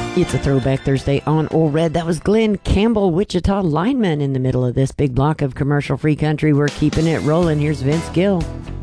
It's a Throwback Thursday on Old Red. That was Glenn Campbell, Wichita lineman, in the middle of this big block of commercial-free country. We're keeping it rolling. Here's Vince Gill.